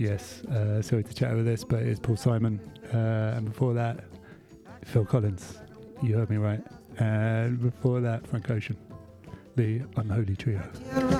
Yes, sorry to chat with this, but it's Paul Simon. And before that, Phil Collins. You heard me right. And before that, Frank Ocean. The Unholy Trio.